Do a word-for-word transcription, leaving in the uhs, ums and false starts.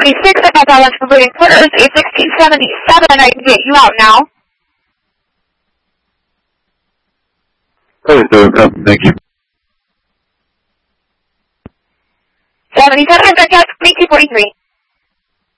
twenty-six, I have balance completed clears, eight sixteen seventy-seven, I can get you out now. Okay, so, uh, thank you. seventy-seven, I got twenty-two forty-three.